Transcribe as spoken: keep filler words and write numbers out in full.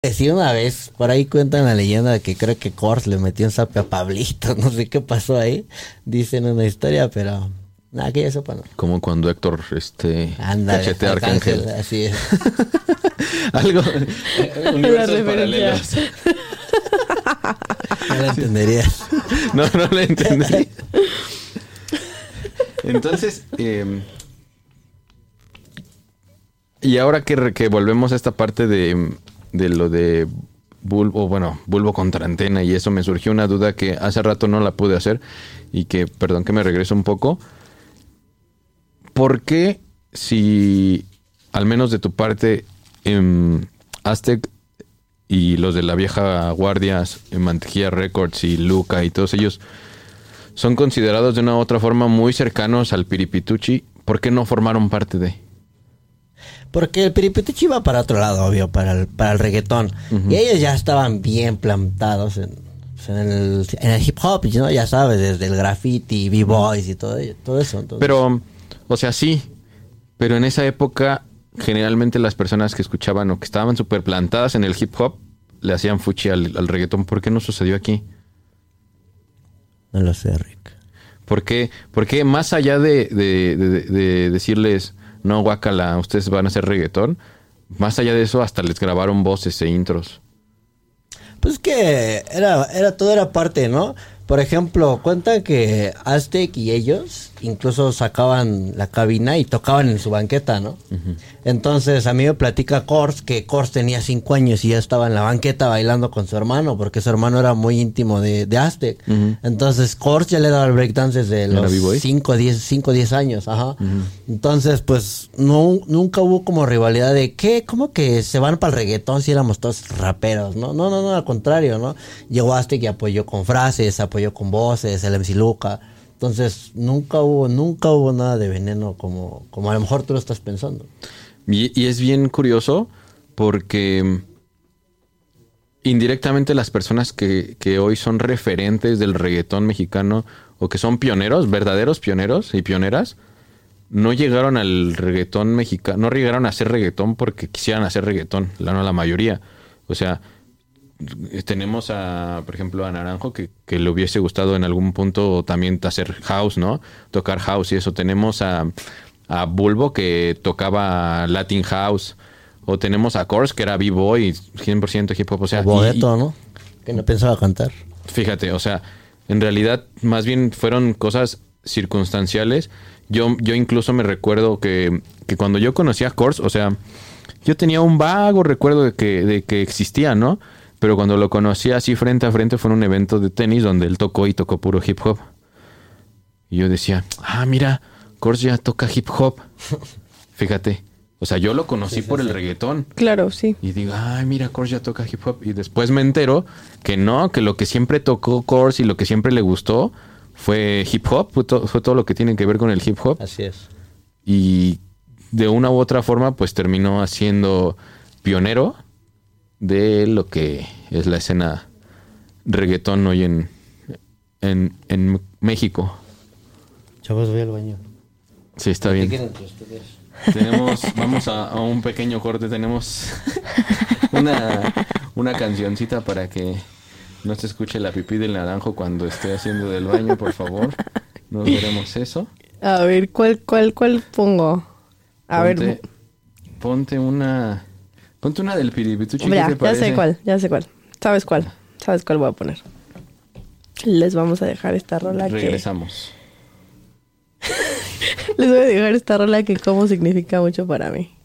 Sí, una vez, por ahí cuentan la leyenda de que creo que Kors le metió un zape a Pablito, no sé qué pasó ahí, dicen una historia, pero nada, que yo sepa, no. Como cuando Héctor, este, Ándale, cachetea a Arcángel, Arcángel. así es. Algo, universos referencia. paralelos. No lo entenderías. No, no lo entendí. Entonces, eh, y ahora que, re- que volvemos a esta parte de, de lo de bulbo, bueno, bulbo contra antena y eso, me surgió una duda que hace rato no la pude hacer y que, perdón que me regreso un poco. ¿Por qué si, al menos de tu parte, em, Aztec y los de la vieja guardia, en Mantequilla Records y Luca y todos ellos son considerados de una u otra forma muy cercanos al Piripituchi, ¿por qué no formaron parte de? Porque el Piripituchi iba para otro lado, obvio, para el, para el reggaetón. Uh-huh. Y ellos ya estaban bien plantados en, en, el, en el hip hop, ¿no? Ya sabes, desde el graffiti, b-boys y todo, todo eso. Entonces. Pero, o sea, sí, pero en esa época generalmente las personas que escuchaban o que estaban súper plantadas en el hip hop le hacían fuchi al, al reggaetón. ¿Por qué no sucedió aquí? No lo sé, Rick. ¿Por qué? Porque más allá de, de, de, de decirles, no, guácala, ustedes van a hacer reggaetón, más allá de eso, hasta les grabaron voces e intros. Pues que era, era todo era parte, ¿no? Por ejemplo, cuenta que Aztec y ellos incluso sacaban la cabina y tocaban en su banqueta, ¿no? Uh-huh. Entonces a mí me platica Kors que Kors tenía cinco años y ya estaba en la banqueta bailando con su hermano, porque su hermano era muy íntimo de, de Aztec. Uh-huh. Entonces Kors ya le daba el breakdance desde los cinco, diez años, ajá. Uh-huh. Entonces, pues no, nunca hubo como rivalidad de ¿qué? ¿Cómo que se van para el reggaetón si éramos todos raperos? No, no, no, no, al contrario, ¿no? Llegó Aztec y apoyó con frases, apoyó con voces, el M C Luca. Entonces, nunca hubo, nunca hubo nada de veneno como, como a lo mejor tú lo estás pensando. Y, y es bien curioso porque indirectamente las personas que, que hoy son referentes del reggaetón mexicano o que son pioneros, verdaderos pioneros y pioneras, no llegaron al reggaetón mexicano, no llegaron a hacer reggaetón porque quisieran hacer reggaetón, la, no la mayoría. O sea, tenemos a, por ejemplo, a Naranjo que, que le hubiese gustado en algún punto también hacer house, ¿no? Tocar house y eso. Tenemos a, a Bulbo que tocaba Latin house. O tenemos a Kors que era b-boy, cien por ciento hip hop. O sea, o Bogueto, ¿no? Que no pensaba cantar. Fíjate, o sea, en realidad más bien fueron cosas circunstanciales. Yo, yo incluso me recuerdo que, que cuando yo conocí a Kors, o sea, yo tenía un vago recuerdo de que, de que existía, ¿no? Pero cuando lo conocí así frente a frente fue en un evento de tenis donde él tocó y tocó puro hip hop. Y yo decía, ah, mira, Kors ya toca hip hop. Fíjate. O sea, yo lo conocí sí, sí, por sí. el reggaetón. Claro, sí. Y digo, ay, mira, Kors ya toca hip hop. Y después me entero que no, que lo que siempre tocó Kors y lo que siempre le gustó fue hip hop. Fue, to- fue todo lo que tiene que ver con el hip hop. Así es. Y de una u otra forma, pues terminó siendo pionero de lo que es la escena reggaetón hoy en, en, en México. Chavos, voy al baño. Sí, está bien. Tenemos, vamos a, a un pequeño corte. Tenemos una, una cancioncita para que no se escuche la pipí del Naranjo cuando esté haciendo del baño, por favor. No veremos eso. A ver, ¿cuál, cuál, cuál pongo? A ponte, ver. Ponte una... Ponte una del Piripituchi. Ya, ¿Qué te parece? ya sé cuál, ya sé cuál. ¿Sabes cuál? ¿Sabes cuál voy a poner? Les vamos a dejar esta rola Regresamos. que... Les voy a dejar esta rola que como significa mucho para mí.